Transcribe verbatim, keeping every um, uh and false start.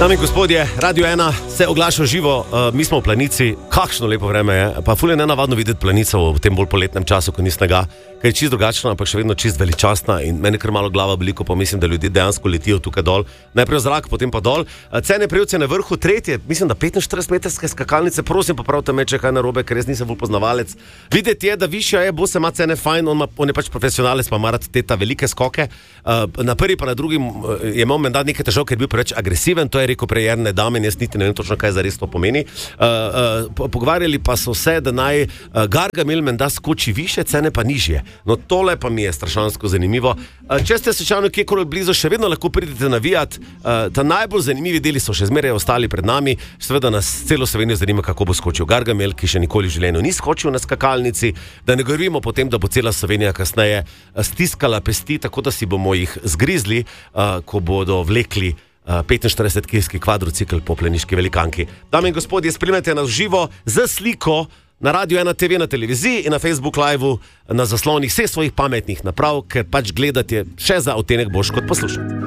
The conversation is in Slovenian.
Dame in gospodje, Radio ena se oglaša živo, uh, mi smo v Planici, kakšno lepo vreme je, pa ful je nenavadno videti Planico v tem bolj poletnem času, ko ni snega, ker je čist drugačna, ampak še vedno čist veličastna in meni kar malo glava boli, ko pa mislim, da ljudje dejansko letijo tukaj dol, najprej v zrak, potem pa dol. Uh, cene prejevce na vrhu, tretje, mislim, da petinštirideset metrske skakalnice, prosim, popravite me, če kaj narobe, ker jaz nisem bolj poznavalec. Videti je, da višja je, bo se ima cene fajn, on, ma, on je pač profesionalec, pa ima rad te ta velike skoke. Uh, na prvi pa na drugim uh, je imel menda nekaj težav, ker je bil preveč agresiven, to je rekel prejerne dame, in jaz niti ne vem točno, kaj zares to pomeni. Uh, uh, pogovarjali pa so se, da naj uh, Gargamel menda skoči više, cene pa nižje. No tole pa mi je strašansko zanimivo. Uh, če ste slučajno kjerkoli blizu, še vedno lahko pridete navijat. Uh, ta najbolj zanimivi deli so še zmeraj ostali pred nami. Seveda nas celo Slovenijo zanima, kako bo skočil Gargamel, ki še nikoli v življenju ni skočil na skakalnici. Da ne govorimo potem, da bo cela Slovenija kasneje stiskala pesti, tako da si bomo jih zgrizli, uh, ko bodo vlekli Uh, petinštiridesetkilski kvadrocikl po planiški velikanki. Dame in gospodje, spremljate nas živo z sliko na Radio ena te ve na televiziji in na Facebook liveu na zaslonih vseh svojih pametnih naprav, ker pač gledati še za odtenek boš kot poslušati.